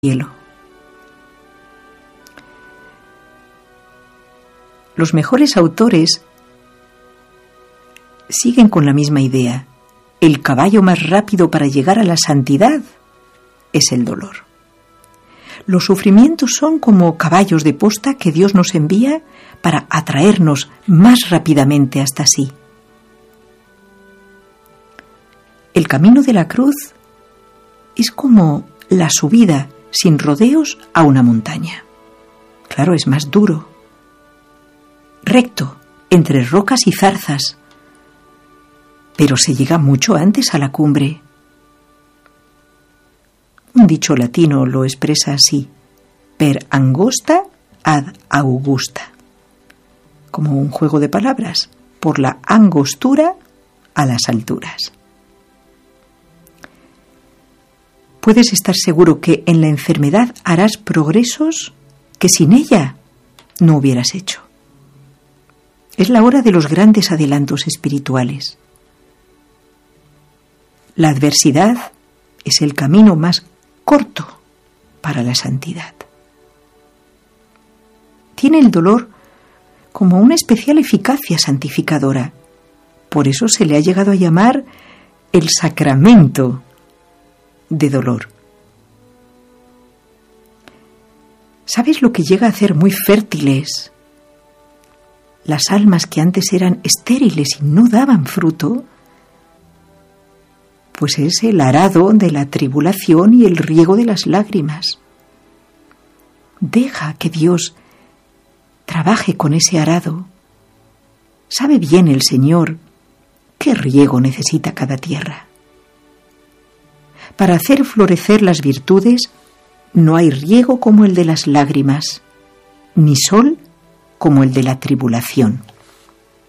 cielo. Los mejores autores siguen con la misma idea. El caballo más rápido para llegar a la santidad es el dolor. Los sufrimientos son como caballos de posta que Dios nos envía para atraernos más rápidamente hasta sí. El camino de la cruz es como la subida sin rodeos a una montaña. Claro, es más duro, recto, entre rocas y zarzas, pero se llega mucho antes a la cumbre. Un dicho latino lo expresa así: per angosta ad augusta, como un juego de palabras, por la angostura a las alturas. Puedes estar seguro que en la enfermedad harás progresos que sin ella no hubieras hecho. Es la hora de los grandes adelantos espirituales. La adversidad es el camino más corto para la santidad. Tiene el dolor como una especial eficacia santificadora. Por eso se le ha llegado a llamar el sacramento de dolor. ¿Sabes lo que llega a hacer muy fértiles las almas que antes eran estériles y no daban fruto? Pues es el arado de la tribulación y el riego de las lágrimas. Deja que Dios trabaje con ese arado. Sabe bien el Señor qué riego necesita cada tierra. Para hacer florecer las virtudes no hay riego como el de las lágrimas, ni sol como el de la tribulación.